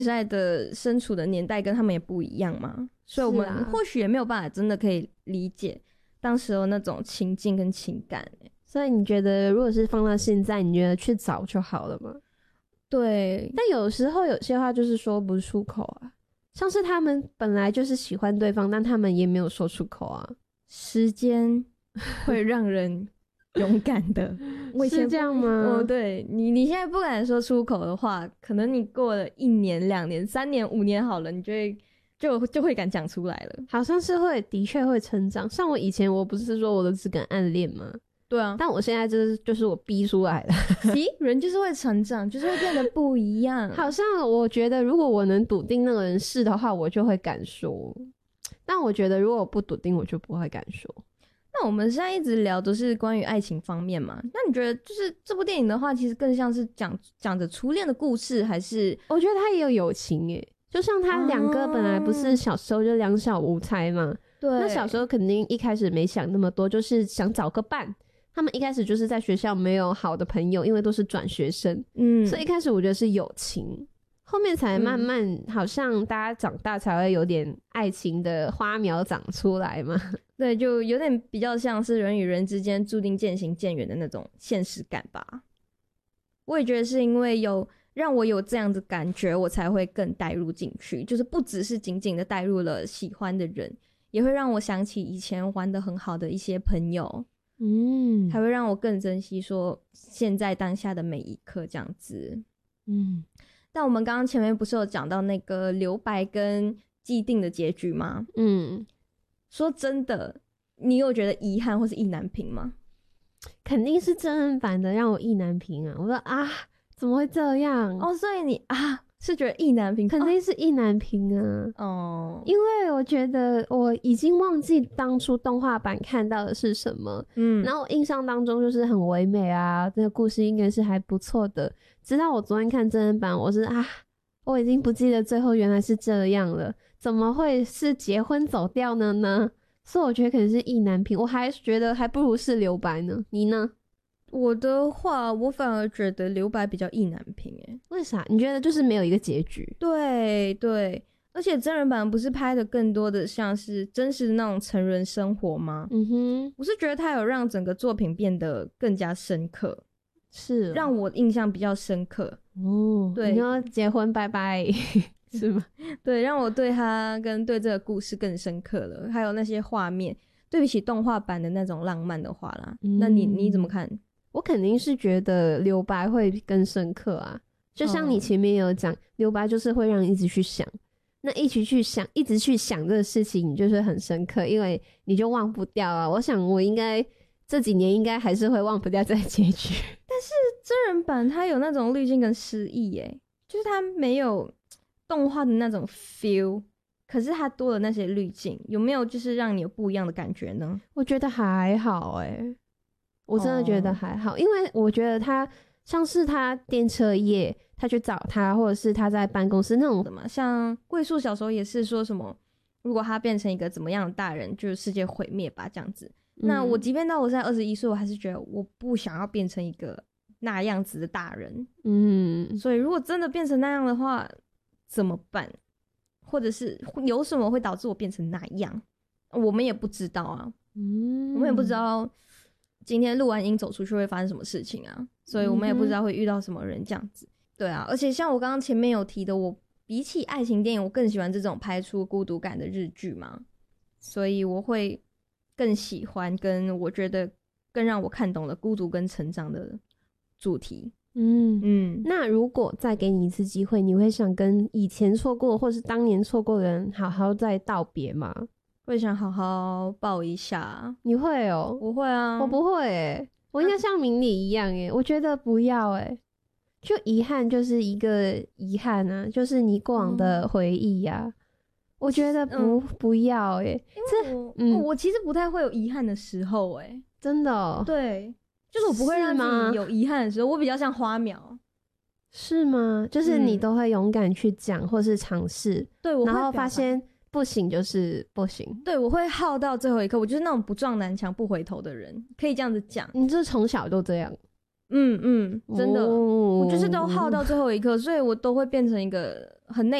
现在的身处的年代跟他们也不一样嘛，所以我们或许也没有办法真的可以理解当时的那种情境跟情感。 所以你觉得如果是放到现在，你觉得去找就好了吗？ 对， 但有时候有些话就是说不出口啊，像是他们本来就是喜欢对方，但他们也没有说出口啊。 时间会让人勇敢的。我以前是这样吗？ 对，你现在不敢说出口的话，可能你过了1年、2年、3年、5年好了，你就会敢讲出来了。 好像是会，的确会成长。像我以前，我不是说我都只敢暗恋吗？ 对啊， 但我现在就是我逼出来的。 咦，人就是会成长，就是会变得不一样。 好像我觉得，如果我能笃定那个人是的话，我就会敢说。但我觉得，如果我不笃定，我就不会敢说。 那我们现在一直聊都是关于爱情方面嘛？那你觉得，就是这部电影的话，其实更像是讲着初恋的故事，还是？ 我觉得他也有友情耶，就像他两个本来不是小时候就两小无猜嘛。对，那小时候肯定一开始没想那么多，就是想找个伴。他们一开始就是在学校没有好的朋友，因为都是转学生，所以一开始我觉得是友情，后面才慢慢好像大家长大才会有点爱情的花苗长出来嘛。 对，就有点比较像是人与人之间注定渐行渐远的那种现实感吧。我也觉得是因为有让我有这样的感觉，我才会更带入进去，就是不只是仅仅的带入了喜欢的人，也会让我想起以前玩得很好的一些朋友，还会让我更珍惜说现在当下的每一刻这样子。但我们刚刚前面不是有讲到那个留白跟既定的结局吗？说真的，你有觉得遗憾或是意难平吗？ 肯定是真人版的让我意难平啊！我说啊，怎么会这样？ 所以你是觉得意难平？ 肯定是意难平啊！因为我觉得我已经忘记当初动画版看到的是什么，然后我印象当中就是很唯美啊，这个故事应该是还不错的。直到我昨天看真人版，我已经不记得最后原来是这样了，怎么会是结婚走掉了呢？所以我觉得可能是意难平，我还觉得还不如是留白呢。你呢？ 我的话，我反而觉得留白比较意难平为啥？你觉得就是没有一个结局？ 对对，而且真人版不是拍的更多的像是真实的那种成人生活吗？我是觉得他有让整个作品变得更加深刻，是让我印象比较深刻。对， 你说结婚拜拜是吗？ 对，让我对他跟对这个故事更深刻了，还有那些画面对比起动画版的那种浪漫的话啦。那你怎么看？ 我肯定是觉得留白会更深刻啊，就像你前面有讲，留白就是会让你一直去想，那一直去想这个事情，你就是很深刻，因为你就忘不掉啊。我想我应该这几年应该还是会忘不掉这个结局。 但是真人版它有那种滤镜跟诗意就是它没有动画的那种 feel， 可是它多了那些滤镜，有没有就是让你有不一样的感觉呢？ 我觉得还好我真的觉得还好，因为我觉得他像是他电车夜，他去找他，或者是他在办公室那种的嘛。 像桂树小时候也是说什么，如果他变成一个怎么样的大人，就是世界毁灭吧这样子。那我即便到我现在21岁，我还是觉得我不想要变成一个那样子的大人。所以如果真的变成那样的话，怎么办？或者是有什么会导致我变成那样？我们也不知道啊。我们也不知道今天录完音走出去会发生什么事情啊，所以我们也不知道会遇到什么人这样子。对啊，而且像我刚刚前面有提的，我比起爱情电影，我更喜欢这种拍出孤独感的日剧嘛，所以我会更喜欢跟我觉得更让我看懂了孤独跟成长的主题。 那如果再给你一次机会，你会想跟以前错过或是当年错过的人好好再道别吗？ 会想好好抱一下。 你会哦？ 我会啊。 我不会我应该像明理一样我觉得不要就遗憾就是一个遗憾啊，就是你过往的回忆啊。我觉得不要因为我其实不太会有遗憾的时候真的对，就是我不会让自己有遗憾的时候，我比较像花苗。 是吗？就是你都会勇敢去讲或是尝试， 对，我会然后发现不行就是不行。 对，我会耗到最后一刻，我就是那种不撞南墙不回头的人，可以这样子讲。 你这从小就这样？ 真的，我就是都耗到最后一刻，所以我都会变成一个很内